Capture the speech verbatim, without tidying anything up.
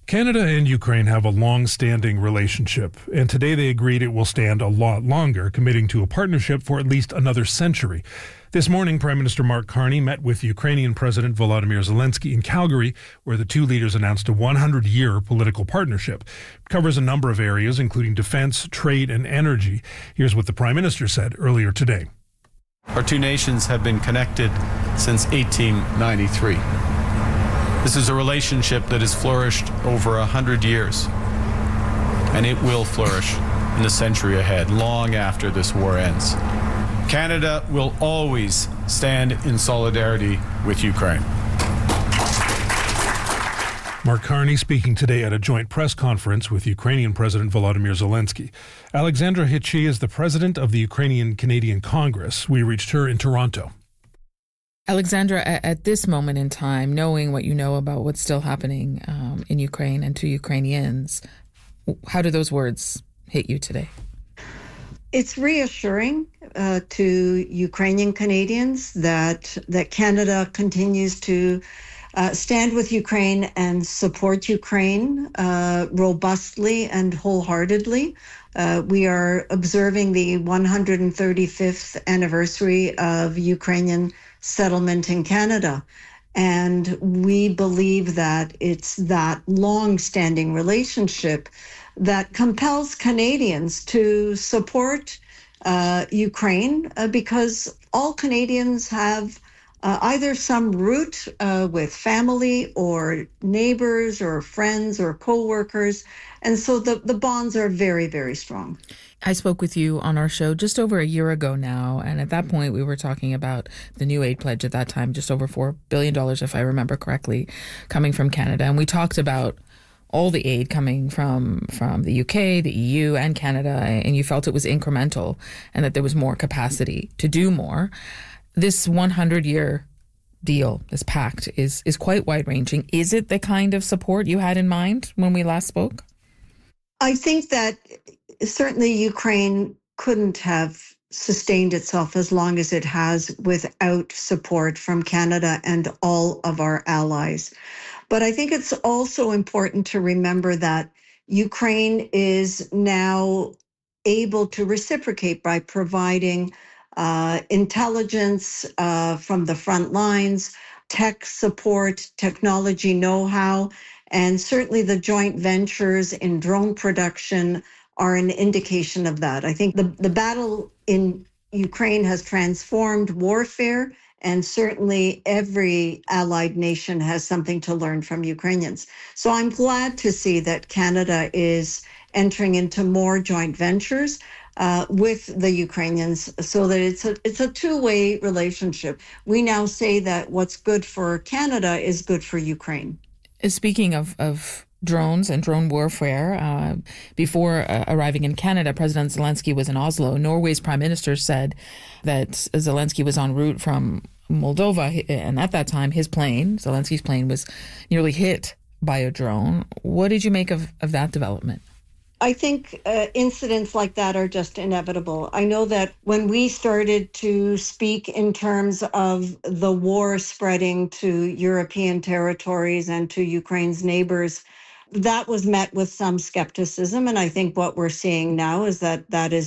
Canada and Ukraine have a long-standing relationship, and today they agreed it will stand a lot longer, committing to a partnership for at least another century. This morning, Prime Minister Mark Carney met with Ukrainian President Volodymyr Zelensky in Calgary, where the two leaders announced a one hundred year political partnership. It covers a number of areas, including defense, trade, and energy. Here's what the Prime Minister said earlier today. Our two nations have been connected since eighteen ninety-three. This is a relationship that has flourished over a hundred years, and it will flourish in the century ahead, long after this war ends. Canada will always stand in solidarity with Ukraine. Mark Carney speaking today at a joint press conference with Ukrainian President Volodymyr Zelensky. Alexandra Hitchi is the president of the Ukrainian-Canadian Congress. We reached her in Toronto. Alexandra, at this moment in time, knowing what you know about what's still happening um, in Ukraine and to Ukrainians, how do those words hit you today? It's reassuring uh, to Ukrainian Canadians that that Canada continues to uh, stand with Ukraine and support Ukraine uh, robustly and wholeheartedly. Uh, we are observing the one hundred thirty-fifth anniversary of Ukrainian settlement in Canada. And we believe that it's that long-standing relationship that compels Canadians to support uh, Ukraine uh, because all Canadians have uh, either some root uh, with family or neighbors or friends or co-workers. And so the, the bonds are very, very strong. I spoke with you on our show just over a year ago now, and at that point we were talking about the new aid pledge at that time, just over four billion dollars, if I remember correctly, coming from Canada. And we talked about all the aid coming from from the U K, the E U, and Canada, and you felt it was incremental and that there was more capacity to do more. This one hundred year deal, this pact, is, is quite wide-ranging. Is it the kind of support you had in mind when we last spoke? I think that certainly Ukraine couldn't have sustained itself as long as it has without support from Canada and all of our allies. But I think it's also important to remember that Ukraine is now able to reciprocate by providing uh, intelligence uh, from the front lines, tech support, technology know-how, and certainly the joint ventures in drone production are an indication of that. I think the, the battle in Ukraine has transformed warfare, and certainly every allied nation has something to learn from Ukrainians. So I'm glad to see that Canada is entering into more joint ventures uh, with the Ukrainians so that it's a, it's a two-way relationship. We now say that what's good for Canada is good for Ukraine. Speaking of, of drones and drone warfare, uh, before uh, arriving in Canada, President Zelensky was in Oslo. Norway's prime minister said that Zelensky was en route from Moldova, and at that time, his plane, Zelensky's plane, was nearly hit by a drone. What did you make of, of that development? I think uh, incidents like that are just inevitable. I know that when we started to speak in terms of the war spreading to European territories and to Ukraine's neighbors, that was met with some skepticism. And I think what we're seeing now is that that is